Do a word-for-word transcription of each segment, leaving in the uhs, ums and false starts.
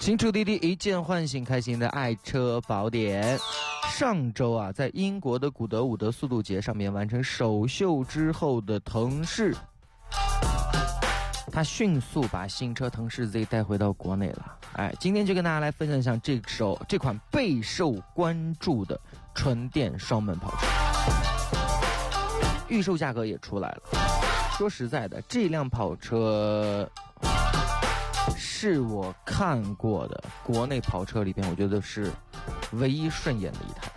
新出滴滴一键唤醒开心的爱车宝典。上周啊，在英国的古德伍德速度节上面完成首秀之后的腾势，他迅速把新车腾势 Z 带回到国内了。哎，今天就跟大家来分享一下这首这款备受关注的纯电双门跑车，预售价格也出来了。说实在的，这辆跑车是我看过的国内跑车里边，我觉得是唯一顺眼的一台，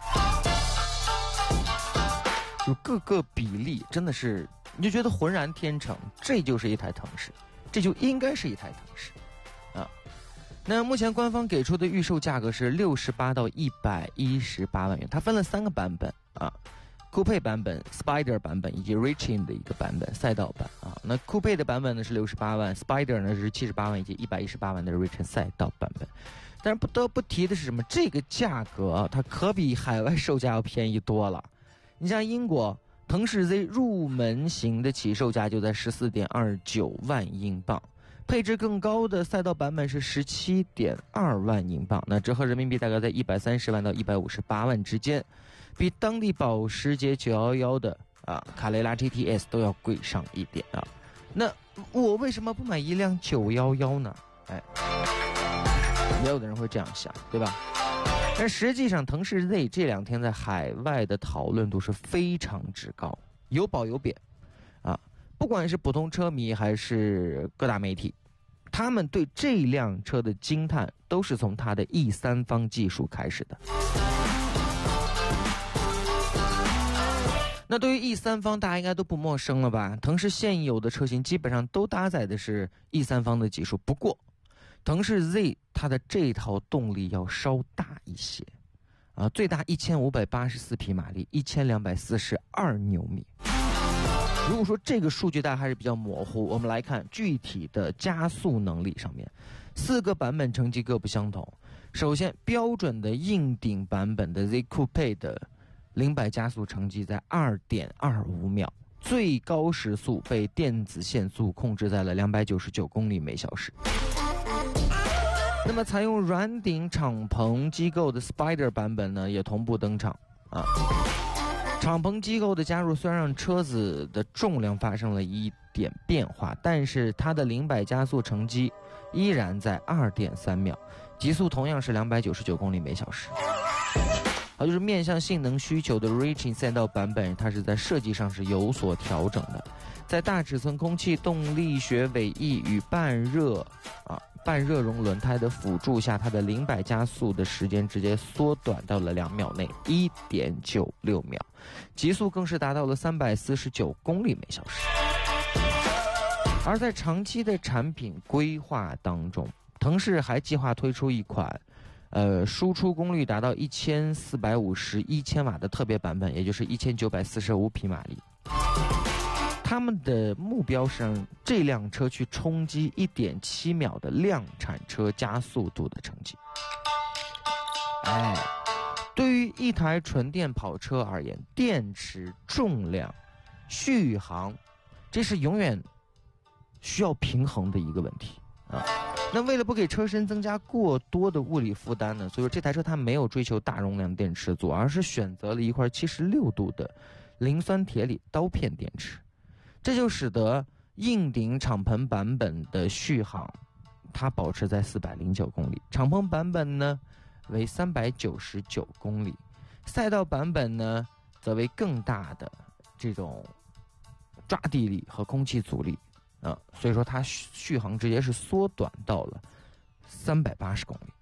就各个比例真的是你就觉得浑然天成，这就是一台腾势，这就应该是一台腾势啊。那目前官方给出的预售价格是六十八到一百一十八万元，它分了三个版本啊。酷配版本、Spider 版本以及 Racing 的一个版本赛道版啊。那酷配的版本呢是六十八万 ，Spider 呢是七十八万以及一百一十八万的 Racing 赛道版本。但是不得不提的是什么？这个价格啊，它可比海外售价要便宜多了。你像英国腾势 Z 入门型的起售价就在 十四点二九万英镑，配置更高的赛道版本是 十七点二万英镑，那折合人民币大概在一百三十万到一百五十八万之间，比当地保时捷九一一的啊卡雷拉 G T S 都要贵上一点啊。那我为什么不买一辆九一一呢？哎，也有的人会这样想，对吧？但实际上腾势 Z 这两天在海外的讨论度是非常之高，有褒有贬啊。不管是普通车迷还是各大媒体，他们对这辆车的惊叹都是从它的 E 三 方技术开始的。那对于 E 三 方大家应该都不陌生了吧？腾势现有的车型基本上都搭载的是 E 三 方的技术，不过腾势 Z 它的这套动力要稍大一些啊，最大一千五百八十四匹马力，一千两百四十二牛米。如果说这个数据大家还是比较模糊，我们来看具体的加速能力上面，四个版本成绩各不相同。首先，标准的硬顶版本的 Z Coupe 的零百加速成绩在 二点二五秒，最高时速被电子限速控制在了两百九十九公里每小时。那么采用软顶敞篷机构的 Spider 版本呢，也同步登场啊。敞篷机构的加入虽然让车子的重量发生了一点变化，但是它的零百加速成绩依然在 二点三秒，极速同样是两百九十九公里每小时。好，就是面向性能需求的 Racing 赛道版本，它是在设计上是有所调整的，在大尺寸空气动力学尾翼与半热啊半热熔轮胎的辅助下，它的零百加速的时间直接缩短到了两秒内 一点九六秒，极速更是达到了三百四十九公里每小时。而在长期的产品规划当中，腾势还计划推出一款呃，输出功率达到一千四百五十一千瓦的特别版本，也就是一千九百四十五匹马力。他们的目标是让这辆车去冲击 一点七秒的量产车加速度的成绩。哎，对于一台纯电跑车而言，电池、重量、续航，这是永远需要平衡的一个问题啊。那为了不给车身增加过多的物理负担呢，所以说这台车它没有追求大容量电池组，而是选择了一块七十六度的磷酸铁锂刀片电池，这就使得硬顶敞篷版本的续航它保持在四百零九公里，敞篷版本呢为三百九十九公里，赛道版本呢则为更大的这种抓地力和空气阻力啊，所以说它续航直接是缩短到了三百八十公里。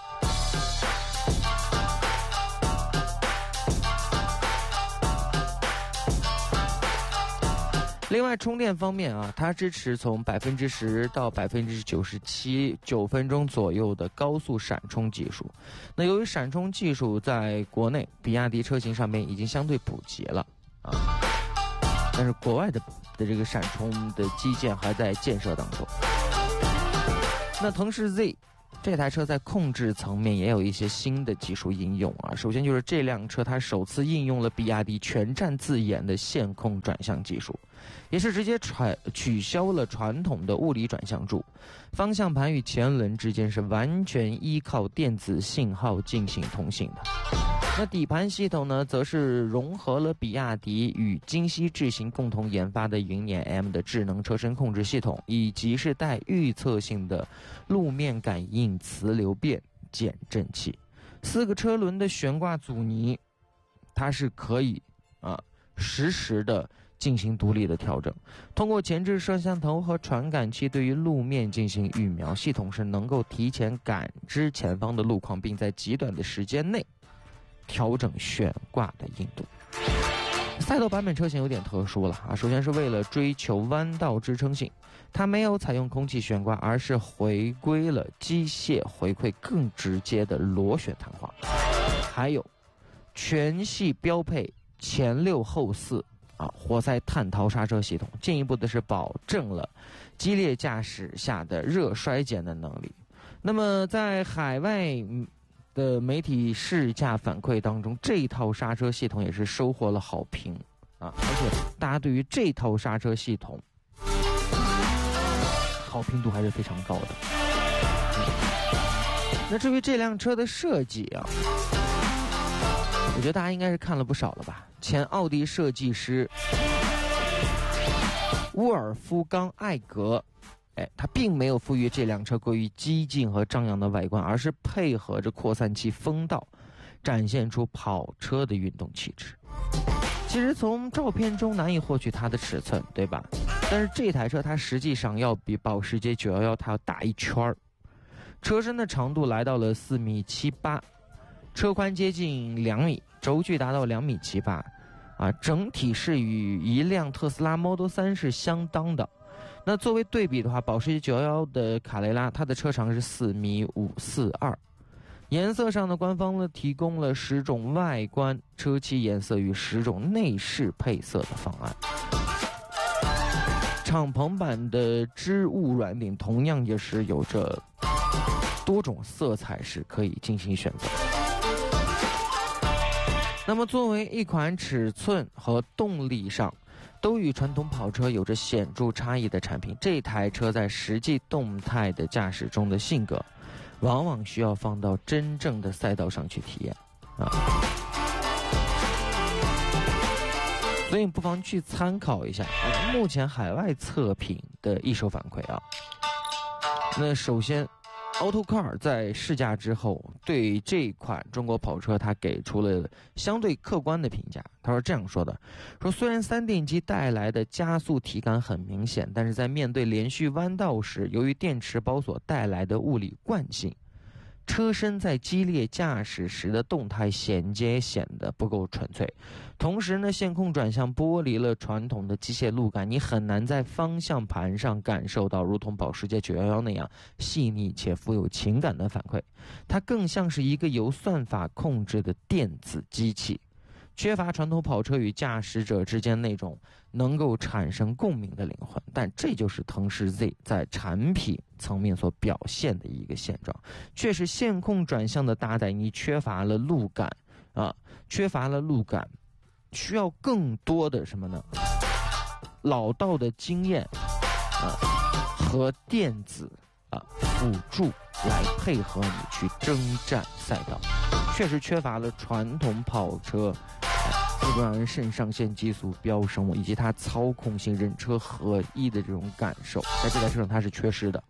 另外充电方面啊，它支持从百分之十到百分之九十七九分钟左右的高速闪充技术。那由于闪充技术在国内比亚迪车型上面已经相对普及了啊，但是国外的的这个闪充的基建还在建设当中。那腾势 Z 这台车在控制层面也有一些新的技术应用啊。首先就是这辆车它首次应用了比亚迪全站自研的线控转向技术，也是直接取消了传统的物理转向柱，方向盘与前轮之间是完全依靠电子信号进行通信的。那底盘系统呢，则是融合了比亚迪与金熙智行共同研发的云辇 M 的智能车身控制系统，以及是带预测性的路面感应磁流变减震器。四个车轮的悬挂阻尼，它是可以啊实时的进行独立的调整。通过前置摄像头和传感器对于路面进行预瞄，系统是能够提前感知前方的路况，并在极短的时间内调整悬挂的硬度。赛道版本车型有点特殊了啊，首先是为了追求弯道支撑性，它没有采用空气悬挂，而是回归了机械回馈更直接的螺旋弹簧。还有全系标配前六后四啊活塞碳陶刹车系统，进一步的是保证了激烈驾驶下的热衰减的能力。那么在海外的媒体试驾反馈当中，这套刹车系统也是收获了好评啊，而且大家对于这套刹车系统好评度还是非常高的。嗯、那至于这辆车的设计啊，我觉得大家应该是看了不少了吧。前奥迪设计师沃尔夫冈·艾格，哎，他并没有赋予这辆车过于激进和张扬的外观，而是配合着扩散器风道，展现出跑车的运动气质。其实从照片中难以获取它的尺寸，对吧？但是这台车它实际上要比保时捷九一一它要大一圈儿，车身的长度来到了四米七八，车宽接近两米，轴距达到两米七八，啊，整体是与一辆特斯拉 Model 三是相当的。那作为对比的话，保时捷九一一的卡雷拉，它的车长是四米五四二。颜色上呢，官方呢提供了十种外观车漆颜色与十种内饰配色的方案。敞篷版的织物软顶同样也是有着多种色彩是可以进行选择。那么作为一款尺寸和动力上都与传统跑车有着显著差异的产品，这台车在实际动态的驾驶中的性格往往需要放到真正的赛道上去体验啊，所以不妨去参考一下、啊、目前海外测评的一手反馈啊。那首先Autocar 在试驾之后对这款中国跑车他给出了相对客观的评价，他说这样说的，说虽然三电机带来的加速体感很明显，但是在面对连续弯道时，由于电池包所带来的物理惯性，车身在激烈驾驶时的动态衔接显得不够纯粹。同时呢，线控转向剥离了传统的机械路感，你很难在方向盘上感受到如同保时捷九一一那样细腻且富有情感的反馈，它更像是一个由算法控制的电子机器，缺乏传统跑车与驾驶者之间那种能够产生共鸣的灵魂。但这就是腾势 Z 在产品层面所表现的一个现状，确实线控转向的搭载你缺乏了路感啊，缺乏了路感，需要更多的什么呢？老道的经验啊和电子啊辅助来配合你去征战赛道，确实缺乏了传统跑车能够让人肾上腺激素飙升以及它操控性人车合一的这种感受，在这台车上它是缺失的。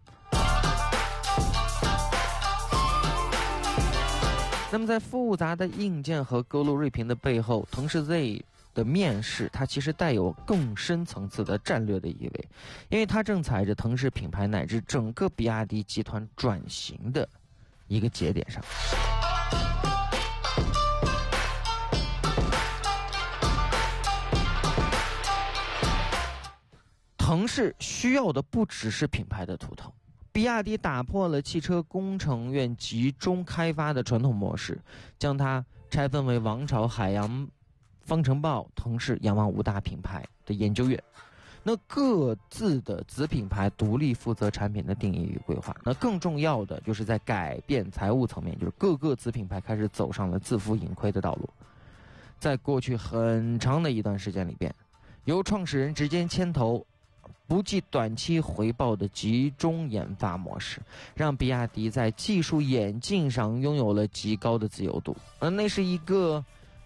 那么在复杂的硬件和勾勒锐评的背后，腾势 Z 的面世它其实带有更深层次的战略的意味，因为它正踩着腾势品牌乃至整个比亚迪集团转型的一个节点上。腾势需要的不只是品牌的图腾，比亚迪打破了汽车工程院集中开发的传统模式，将它拆分为王朝、海洋、方程豹、腾势、仰望五大品牌的研究院。 那各自的子品牌独立负责产品的定义与规划。那更重要的就是在改变财务层面，就是各个子品牌开始走上了自负盈亏的道路。在过去很长的一段时间里边，由创始人直接牵头，不计短期回报的集中研发模式，让比亚迪在技术演进上拥有了极高的自由度。而那是一个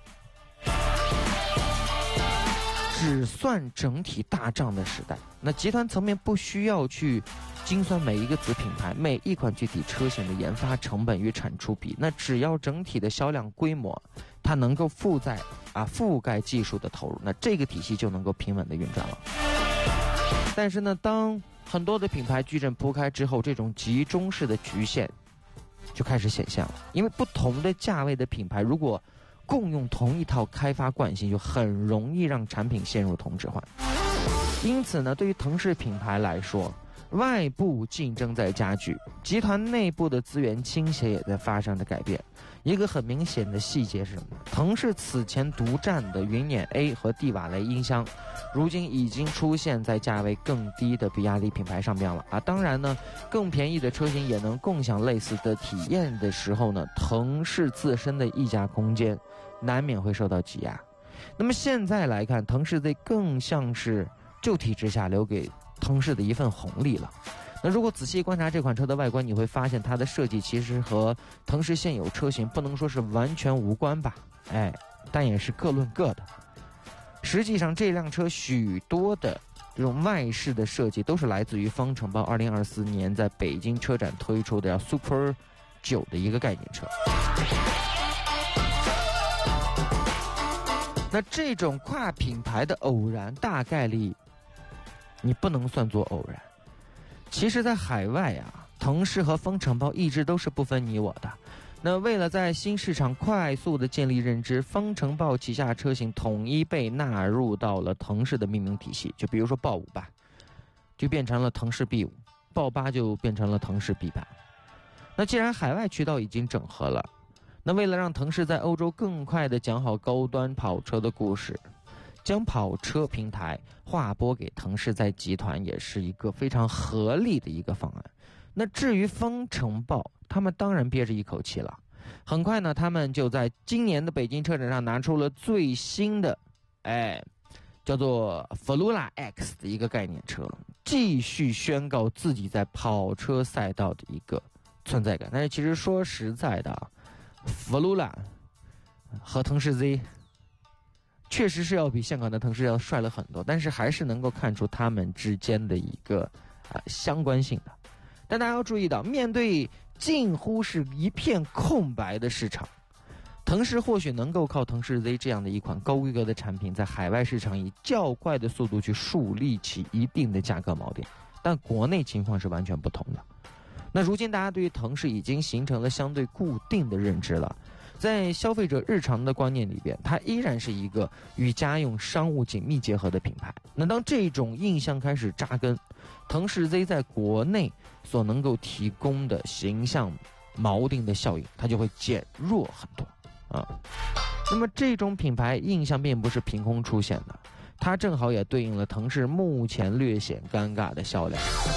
只算整体大账的时代。那集团层面不需要去精算每一个子品牌每一款具体车型的研发成本与产出比，那只要整体的销量规模它能够负载啊覆盖技术的投入，那这个体系就能够平稳的运转了。但是呢，当很多的品牌矩阵铺开之后，这种集中式的局限就开始显现了。因为不同的价位的品牌如果共用同一套开发惯性，就很容易让产品陷入同质化。因此呢，对于腾势品牌来说，外部竞争在加剧，集团内部的资源倾斜也在发生着改变。一个很明显的细节是什么呢？腾势此前独占的云辇 A 和蒂瓦雷音箱，如今已经出现在价位更低的比亚迪品牌上边了啊！当然呢，更便宜的车型也能共享类似的体验的时候呢，腾势自身的溢价空间难免会受到挤压。那么现在来看，腾势 Z 更像是旧体制下留给腾势的一份红利了。那如果仔细观察这款车的外观，你会发现它的设计其实和腾势现有车型不能说是完全无关吧，哎，但也是各论各的。实际上这辆车许多的这种外饰的设计都是来自于方程豹二零二四年在北京车展推出的 Super 九的一个概念车。那这种跨品牌的偶然，大概率你不能算作偶然。其实在海外啊，腾势和方程豹一直都是不分你我的。那为了在新市场快速的建立认知，方程豹旗下车型统一被纳入到了腾势的命名体系。就比如说豹五吧，就变成了腾势 B 五，豹八就变成了腾势 B 八。那既然海外渠道已经整合了，那为了让腾势在欧洲更快的讲好高端跑车的故事，将跑车平台划拨给腾势在集团也是一个非常合理的一个方案。那至于方程豹，他们当然憋着一口气了。很快呢，他们就在今年的北京车展上拿出了最新的哎叫做 Flula X 的一个概念车，继续宣告自己在跑车赛道的一个存在感。但是其实说实在的啊， Flula 和腾势 Z确实是要比现款的腾势要帅了很多，但是还是能够看出他们之间的一个啊、呃、相关性的。但大家要注意到，面对近乎是一片空白的市场，腾势或许能够靠腾势 Z 这样的一款高规格的产品，在海外市场以较快的速度去树立起一定的价格锚点，但国内情况是完全不同的。那如今大家对于腾势已经形成了相对固定的认知了。在消费者日常的观念里边，它依然是一个与家用商务紧密结合的品牌。那当这种印象开始扎根，腾势 Z 在国内所能够提供的形象锚定的效应，它就会减弱很多啊。那么这种品牌印象并不是凭空出现的，它正好也对应了腾势目前略显尴尬的销量。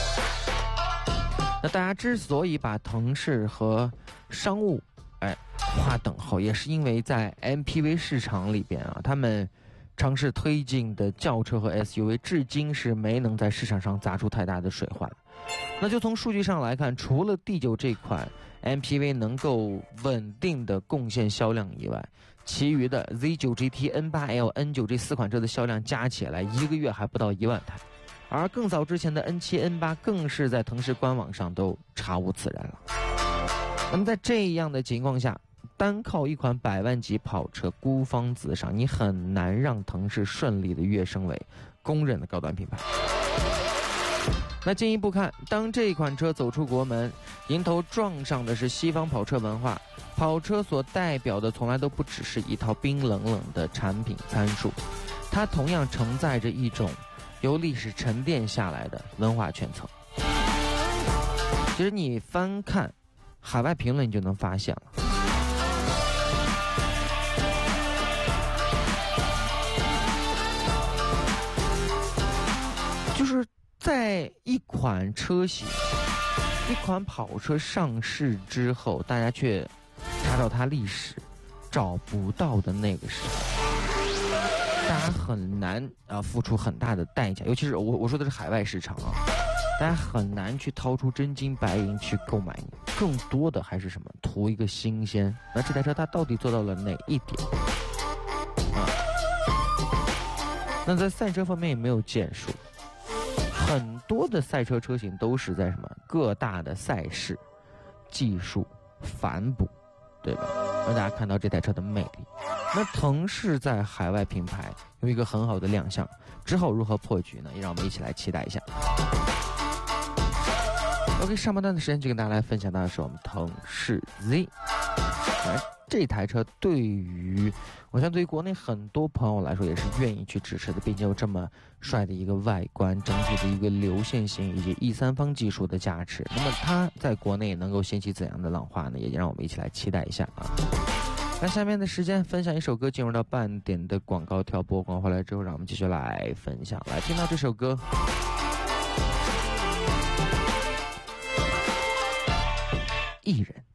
那大家之所以把腾势和商务哎划等号，也是因为在 M P V 市场里边啊，他们尝试推进的轿车和 S U V 至今是没能在市场上砸出太大的水花。那就从数据上来看，除了 D 九 这款 M P V 能够稳定的贡献销量以外，其余的 Z 九 G T、N 八 L、N 九 这四款车的销量加起来一个月还不到一万台，而更早之前的 N 七、N 八 更是在腾势官网上都查无此人了。那么在这样的情况下，单靠一款百万级跑车孤芳自赏，你很难让腾势顺利的跃升为公认的高端品牌。那进一步看，当这款车走出国门，迎头撞上的是西方跑车文化。跑车所代表的从来都不只是一套冰冷冷的产品参数，它同样承载着一种由历史沉淀下来的文化圈层。其实你翻看海外评论，你就能发现了。 在一款车型、一款跑车上市之后，大家却查找它历史找不到的那个时候，大家很难啊付出很大的代价，尤其是我我说的是海外市场啊，大家很难去掏出真金白银去购买你，更多的还是什么图一个新鲜。那这台车它到底做到了哪一点啊？那在赛车方面也没有建树，很多的赛车车型都是在什么各大的赛事技术反哺，对吧？让大家看到这台车的魅力。那腾势在海外品牌有一个很好的亮相，之后如何破局呢？也让我们一起来期待一下。OK， 上半段的时间就跟大家来分享到的是我们腾势 Z。而这台车对于我想对于国内很多朋友来说也是愿意去支持的，并且有这么帅的一个外观，整体的一个流线型以及 E 三方技术的加持，那么它在国内能够掀起怎样的浪花呢？也让我们一起来期待一下啊。那下面的时间分享一首歌，进入到半点的广告跳播，广告回来之后，让我们继续来分享，来听到这首歌。艺人